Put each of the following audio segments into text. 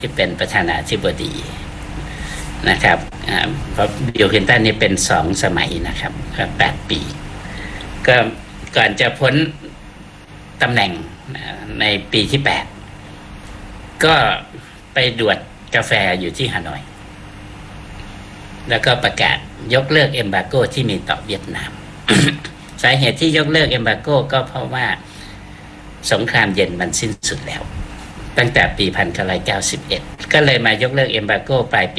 ที่เป็นประธานาธิบดีนะครับเพราะบิลคลินตันนี่เป็น2 สมัยนะครับ8 ปีก็ก่อนจะพ้นตำแหน่งในปีที่8ก็ไปดวดกาแฟอยู่ที่ฮานอยแล้วก็ประกาศยกเลิกเอมบาโกที่มีต่อเวียดนาม สาเหตุที่ยกเลิกเอมบาโกก็เพราะว่าสงครามเย็นมันสิ้นสุดแล้วตั้งแต่ปี 1991 ก็เลยมายกเลิกเอมบาโกปลายปี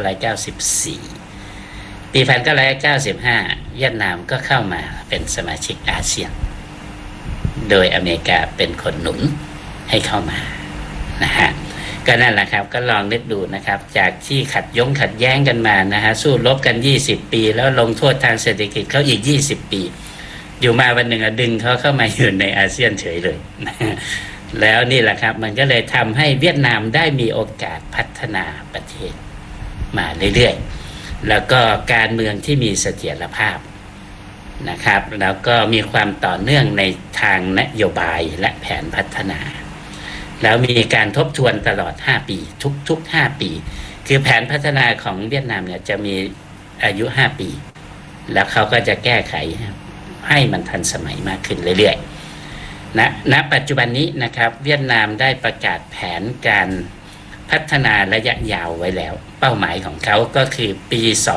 1994 ปี 1995 เวียดนามก็เข้ามาเป็นสมาชิกอาเซียนโดยอเมริกาเป็นคนหนุนให้เข้ามานะฮะก็นั่นแหละครับก็ลองนึกดูนะครับจากที่ขัดแย้งกันมานะฮะสู้รบกัน20 ปีแล้วลงโทษทางเศรษฐกิจเขาอีก20 ปีอยู่มาวันหนึ่งดึงเขาเข้ามาอยู่ในอาเซียนเฉยเลยแล้วนี่แหละครับมันก็เลยทำให้เวียดนามได้มีโอกาสพัฒนาประเทศมาเรื่อยๆแล้วก็การเมืองที่มีเสถียรภาพนะครับแล้วก็มีความต่อเนื่องในทางนโยบายและแผนพัฒนาแล้วมีการทบทวนตลอด5 ปีทุก5 ปีคือแผนพัฒนาของเวียดนามเนี่ยจะมีอายุ5 ปีแล้วเขาก็จะแก้ไขให้มันทันสมัยมากขึ้นเรื่อยๆณปัจจุบันนี้นะครับเวียดนามได้ประกาศแผนการพัฒนาระยะยาวไว้แล้วเป้าหมายของเขาก็คือปี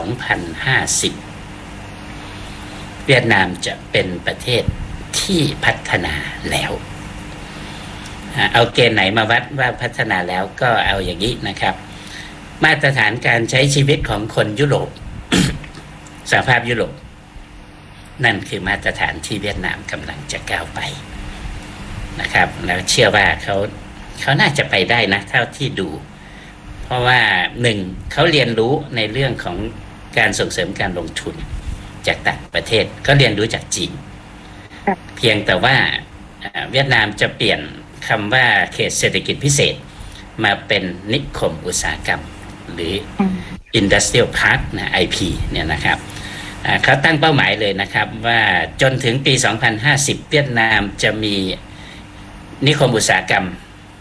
2050 เวียดนามจะเป็นประเทศที่พัฒนาแล้วเอาเกณฑ์ไหนมาวัดว่าพัฒนาแล้วก็เอาอย่างนี้นะครับมาตรฐานการใช้ชีวิตของคนยุโรป สหภาพยุโรปนั่นคือมาตรฐานที่เวียดนามกำลังจะก้าวไปนะครับแล้วเชื่อว่าเขาน่าจะไปได้นะเท่าที่ดูเพราะว่า1เขาเรียนรู้ในเรื่องของการส่งเสริมการลงทุนจากต่างประเทศก็เรียนรู้จากจีนเพียงแต่ว่าเวียดนามจะเปลี่ยนคำว่าเขตเศรษฐกิจพิเศษมาเป็นนิคมอุตสาหกรรมหรือ Industrial Park นะ IP เนี่ยนะครับเขาตั้งเป้าหมายเลยนะครับว่าจนถึงปี 2050 เวียดนามจะมีนิคมอุตสาหกรรม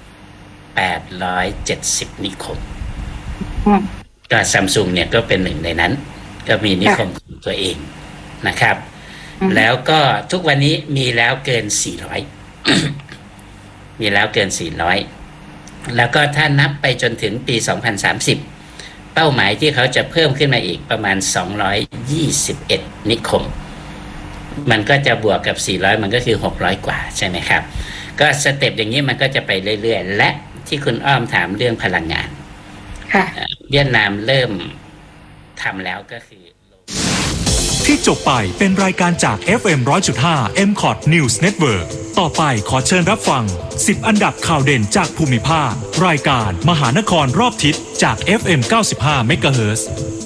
870 นิคมก็ซัมซุงเนี่ยก็เป็นหนึ่งในนั้นก็มีนิคมของตัวเองนะครับแล้วก็ทุกวันนี้มีแล้วเกิน400 มีแล้วเกิน400แล้วก็ถ้านับไปจนถึงปี 2030 เป้าหมายที่เขาจะเพิ่มขึ้นมาอีกประมาณ221 นิคมมันก็จะบวกกับ400มันก็คือ600 กว่าใช่ไหมครับก็สเต็ปอย่างนี้มันก็จะไปเรื่อยๆและที่คุณอ้อมถามเรื่องพลังงานเวียดนามเริ่มทำแล้วก็คือที่จบไปเป็นรายการจาก FM 100.5 MCOT News Network ต่อไปขอเชิญรับฟัง10 อันดับข่าวเด่นจากภูมิภาครายการมหานครรอบทิศจาก FM 95 MHz